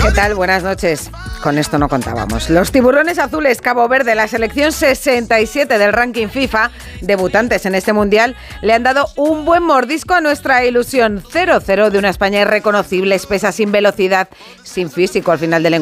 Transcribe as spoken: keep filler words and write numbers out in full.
¿Qué tal? Buenas noches. Con esto no contábamos. Los tiburones azules Cabo Verde, la selección sesenta y siete del ranking FIFA, debutantes en este mundial, le han dado un buen mordisco a nuestra ilusión. cero cero de una España irreconocible, espesa, sin velocidad, sin físico al final del encuentro.